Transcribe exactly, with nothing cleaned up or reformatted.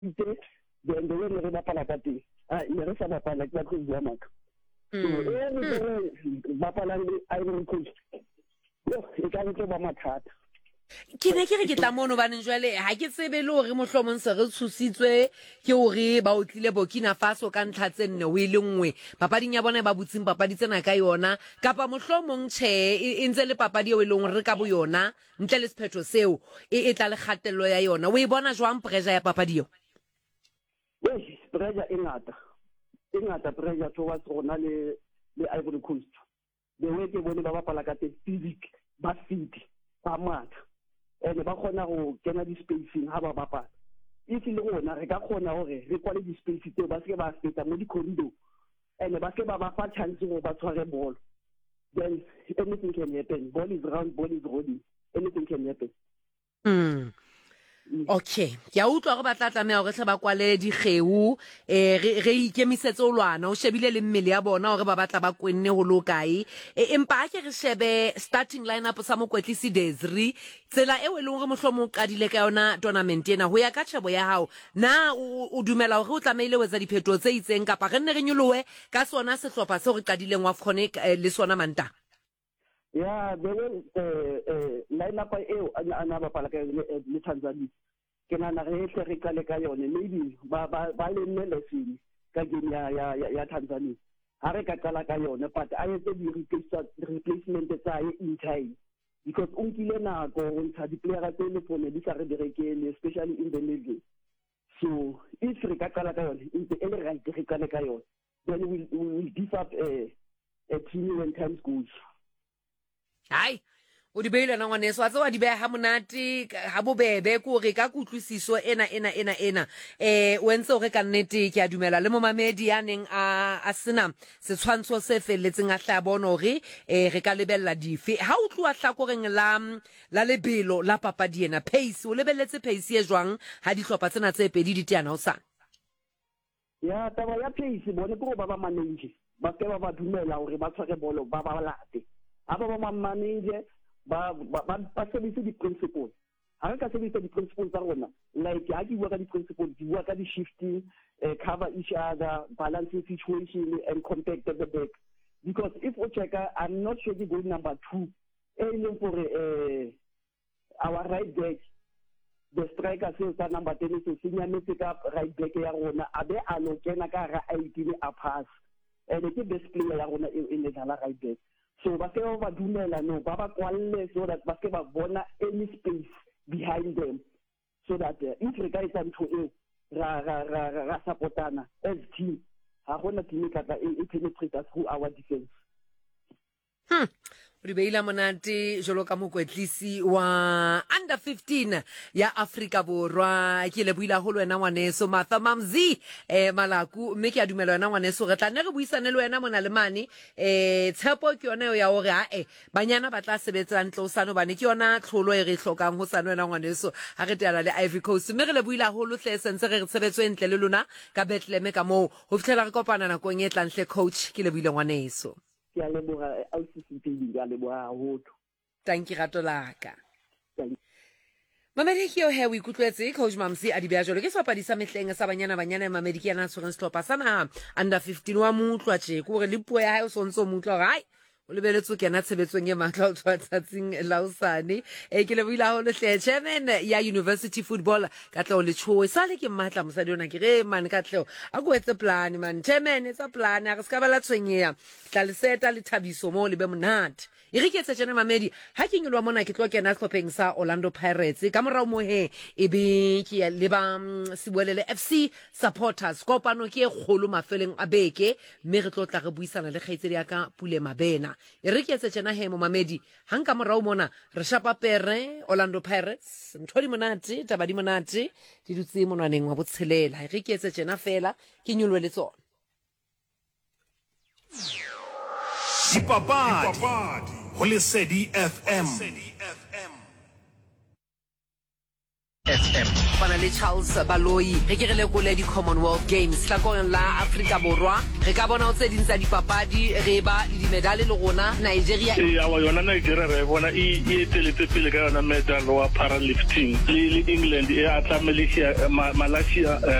ite then the way re bapala ka teng a ne re sa bapala ke batho bua maka so e ne re bapala le Ivory Coast yo e ka re ba mathata ke ne ke re ke tla mono baneng jwale ha ke tsebe le hore mohlomong se re tshositswe ke hore ba utlile Burkina Faso ka ntlha tse nne o ile nngwe papading ya bona ba butsing papadi tsena ka yona kapa mohlomong tjhe e ntse le papadi eo e leng re ka bo yona ntle le sephetho seo e tla le kgatello ya yona o e bona jwang pressure ya papadi eo yes pressure e ngata e ngata pressure towards rona le le Ivory Coast the way ke bone ba bapala ka physic ba fit ba matha and ba khona go kena di spacing ha ba bapala if le rona re ka khona hore re kwale di space tse ba se ba feta mo di corridor and ba se ba ba fa chance go ba tshware ball then anything can happen ball is round ball is rolling anything can happen mm. Okay ke a utlwa go batla tlamela gore tle ba kwale digeu eh re ikemisetse o lwana o shebile le mmele ya bona gore ba batla ba kwenne go lokae empa a ke re shebe starting lineup sa mokwetlisi Desri tsela e e leng gore mohlomong qadile ka yona tournament ena ho ya ka tshebo ya hao na o dumela gore o tlameile wetsa diphetho tse itseng kapa re nne re nyolowe ka sona sehlopha se go qadileng wa Afcon le sona manta yeah the way eh eh lineup eo ana bapala ka le Tanzania ke nana re hle re kale ka yone maybe ba ba ba le nne lesini ka game ya ya ya Tanzania ha re ka kala ka yone but a etse di replacement tsa in time because unkile nako o ntsha di player tse le fone di sa re direkele especially in the middle so if re ka kala ka yone in the ele right re kale ka yone then we will give up a a team when time goes hai o di beile na ngwaneso a tsewa di beha ha monate ha bobebe ko re ka kutlwisiso ena ena ena ena eh o entse o re ka nnete ke a dumela le mo mamedi ya neng a a sena se tshwantsho se felletseng a hla bona hore eh re ka lebella dife ha o tloa hlakoreng la la lebelo la papadi ena pace o lebelletse pace e jwang ha di hlopha tsena tse pedi di teana ho sana ya taba ya pace bone ko ba ba manage ba ke ba ba dumela hore ba tshware bolo ba ba late aba ba manage ba ba ba sebetsa di principles ha re ka sebetsa di principles tsa rona like ha ke bua ka di principles di bua ka di shifting uh, cover each other balancing situation and compact at the back because if o check I'm not sure the goal number two aiming for uh, our right back the striker says that number ten so senior make up right back ya rona abe a no kena ka ra eighteen a pass and the best player ya rona in the right back so ba se ba dumela no ba ba kwalle so that ba se ba bona any space behind them so that uh, if re ka itsa ntho e ra ra ra ra supportana as team ha gona team ka tla e penetrate through our defense hm re beila monate jolo ka mokwetlisi wa under fifteen ya Afrika Borwa ke le buila ho lwena ngwaneso Martha Mamzi eh Malaku mme ke a dumela wena ngwaneso re tla nne re buisane le wena mona le mane eh tshepo ke yona ya hore ha eh banyana ba tla sebetsa ntle o sano bane ke yona tlholo e re hlokang ho sana wena ngwaneso ha re tela le Ivory Coast mme re le buila ho lo hle sentse re sebetso entle le lona ka Bethlehem ka mo ho fitlela re kopana na kong e tlang hle coach ke le buile ngwaneso ke a leboga au C C T V ga leboga hotho thank you gato laka Mamedi ke o he o ikutlwetse coach Mamsi a di bea jolo ke swapadi sa mehleng sa banyana banyana Mamedi ke yana tshwereng sehlopha sana under fifteen wa mutlwa tje ko re le puo ya hae o sontso mutlwa hai o lebeletse ke na tshebetsong e matla o tsatsing la usane e ke le buila ho le hle chairman ya University Football ka tlo le tsho sa le ke matla mosadi ona ke re man ka tlo a go etse plan man chairman etsa plan a re ska bala tshwenyeya tla le seta le thabiso mo le be monate e re ke tse tsena Mamedi ha ke nyolwa mona ke tlo kena hlopheng sa Orlando Pirates ka morao mo he e be ke le ba Sibolele F C supporters kopano ke kgolo mafeleng a beke mme re tlo tla re buisana le kgaitsedi ya ka Pule Mabena e re ke tse tsena he mo Mamedi hanka morao mona re shapa pere Orlando Pirates ntho di monate taba di monate di dutse monwaneng wa botshelela e re ke tse tsena fela ke nyolwe le tsona Dipapadi ho Lesedi F M F M. Bana le Charles Baloi re ke re lekole di Commonwealth Games hlakoreng la Afrika Borwa re ka bona o tse dintsa dipapadi re ba le dimedale le rona Nigeria e ya wa yona Nigeria re bona e e teletse pele ka yona medal wa powerlifting le England e atla Malaysia Malaysia